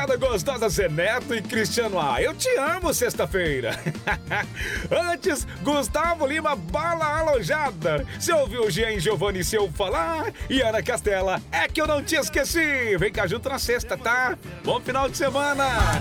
moçada gostosa Zé Neto e Cristiano A. Eu te amo, sexta-feira. Antes, Gustavo Lima, bala alojada. Você ouviu o Jean Giovanni Seu falar? E Ana Castela, é que eu não te esqueci. Vem cá junto na sexta, tá? Bom final de semana.